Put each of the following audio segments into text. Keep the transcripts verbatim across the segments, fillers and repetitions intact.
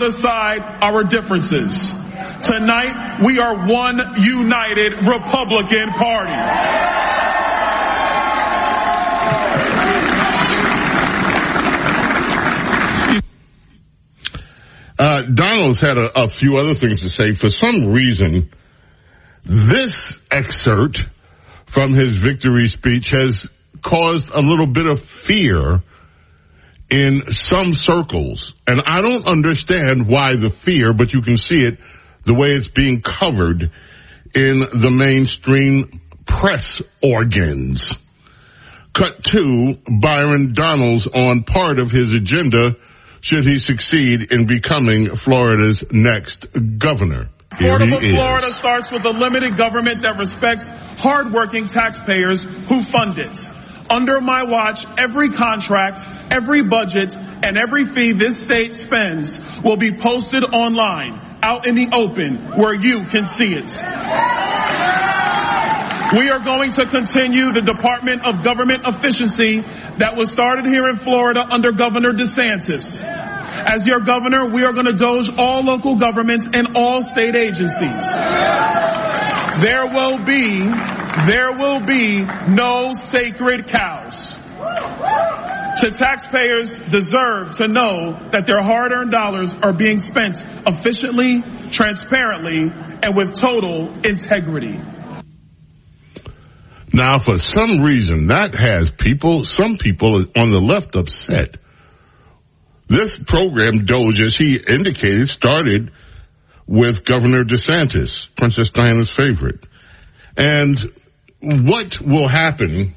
aside our differences. Tonight, we are one united Republican Party. Uh, Donald's had a, a few other things to say. For some reason, this excerpt from his victory speech has caused a little bit of fear in some circles. And I don't understand why the fear, but you can see it the way it's being covered in the mainstream press organs. Cut two, Byron Donalds on part of his agenda should he succeed in becoming Florida's next governor. Affordable Florida starts with a limited government that respects hardworking taxpayers who fund it. Under my watch, every contract, every budget, and every fee this state spends will be posted online, out in the open, where you can see it. We are going to continue the Department of Government Efficiency that was started here in Florida under Governor DeSantis. As your governor, we are going to doge all local governments and all state agencies. There will be, there will be no sacred cows. To taxpayers deserve to know that their hard-earned dollars are being spent efficiently, transparently, and with total integrity. Now, for some reason, that has people, some people on the left upset. This program, Doge, as he indicated, started with Governor DeSantis, Princess Diana's favorite. And what will happen,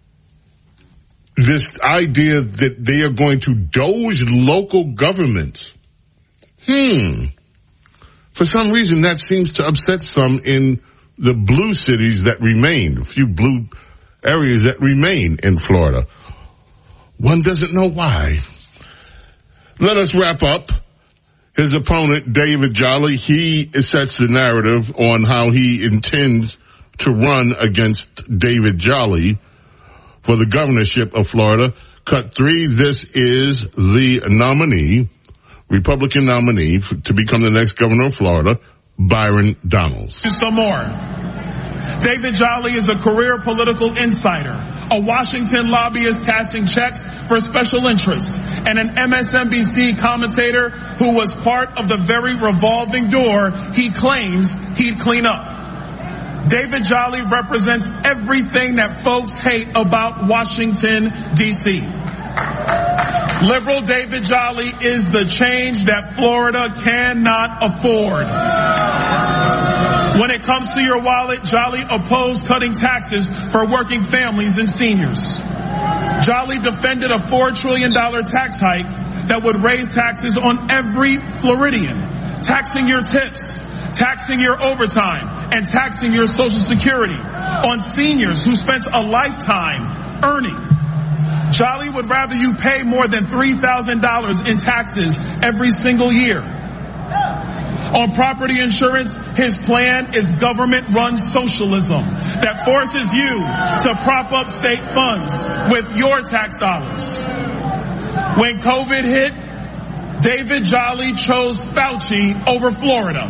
this idea that they are going to Doge local governments, hmm, for some reason that seems to upset some in the blue cities that remain, a few blue areas that remain in Florida. One doesn't know why. Let us wrap up. His opponent, David Jolly, he sets the narrative on how he intends to run against David Jolly for the governorship of Florida. Cut three, this is the nominee, Republican nominee for, to become the next governor of Florida, Byron Donalds. Some more. David Jolly is a career political insider, a Washington lobbyist casting checks for special interests, and an M S N B C commentator who was part of the very revolving door he claims he'd clean up. David Jolly represents everything that folks hate about Washington, D C Liberal David Jolly is the change that Florida cannot afford. When it comes to your wallet, Jolly opposed cutting taxes for working families and seniors. Jolly defended a four trillion dollars tax hike that would raise taxes on every Floridian, taxing your tips, taxing your overtime, and taxing your Social Security on seniors who spent a lifetime earning. Jolly would rather you pay more than three thousand dollars in taxes every single year. On property insurance, his plan is government-run socialism that forces you to prop up state funds with your tax dollars. When COVID hit, David Jolly chose Fauci over Florida.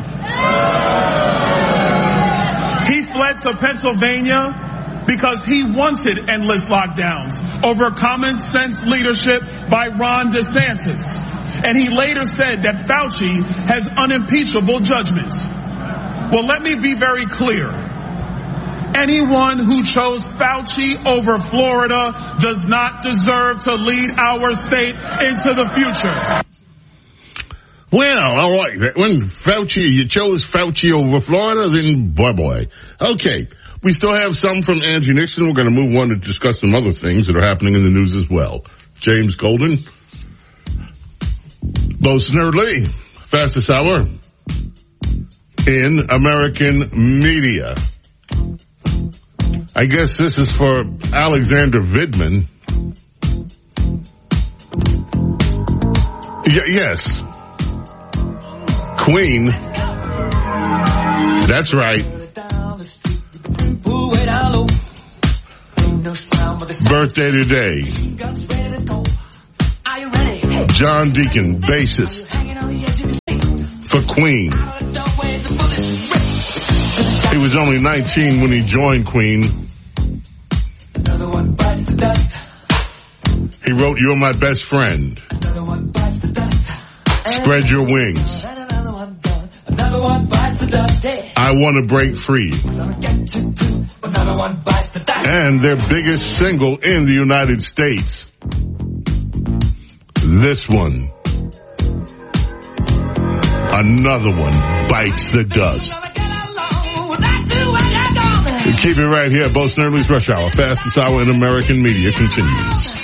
He fled to Pennsylvania because he wanted endless lockdowns over common sense leadership by Ron DeSantis. And he later said that Fauci has unimpeachable judgments. Well, let me be very clear. Anyone who chose Fauci over Florida does not deserve to lead our state into the future. Well, all right. When Fauci, you chose Fauci over Florida, then boy, boy. Okay. We still have some from Angie Nixon. We're going to move on to discuss some other things that are happening in the news as well. James Golden. Most Nerdly, fastest hour in American media. I guess this is for Alexander Vidman. Y- yes. Queen. That's right. Birthday today. John Deacon, bassist. for Queen. He was only nineteen when he joined Queen. He wrote, "You're my best friend. Spread your wings. I want to break free." And their biggest single in the United States. This one. Another one bites the dust. Keep it right here. Bo Snerdley's Rush Hour, fastest hour in American media, continues.